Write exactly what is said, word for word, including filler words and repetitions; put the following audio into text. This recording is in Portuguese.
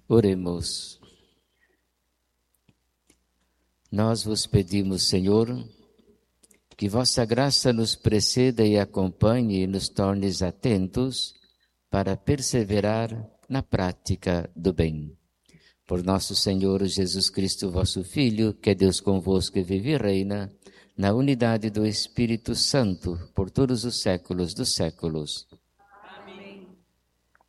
Oremos. Nós vos pedimos, Senhor, que vossa graça nos preceda e acompanhe e nos tornes atentos para perseverar na prática do bem. Por nosso Senhor Jesus Cristo, vosso Filho, que é Deus convosco e vive e reina, na unidade do Espírito Santo, por todos os séculos dos séculos.